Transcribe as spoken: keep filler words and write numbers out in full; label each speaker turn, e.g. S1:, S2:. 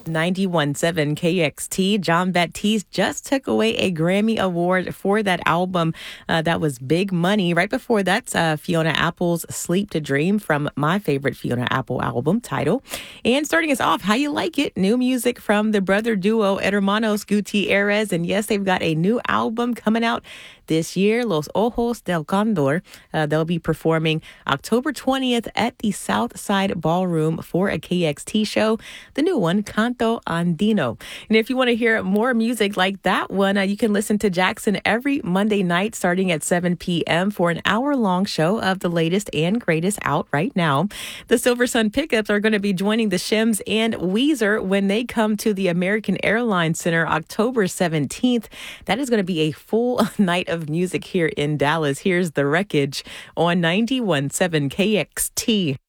S1: ninety-one point seven K X T. Jon Batiste just took away a Grammy Award for that album. Uh, that was Big Money. Right before that's uh, Fiona Apple's Sleep to Dream from my favorite Fiona Apple album, Tidal. And starting us off, How You Like It? New music from the brother duo Hermanos Gutierrez. And yes, they've got a new album coming out this year, Los Ojos del Condor. Uh, they'll be performing October twentieth at the Southside Ballroom for a K X T show, the new one, Canto Andino. And if you want to hear more music like that one, uh, you can listen to Jackson every Monday night starting at seven p.m. for an hour-long show of the latest and greatest out right now. The Silver Sun Pickups are going to be joining the Shims and Weezer when they come to the American Airlines Center October seventeenth. That is going to be a full night of music here in Dallas. Here's The Wreckage on ninety-one point seven K X T.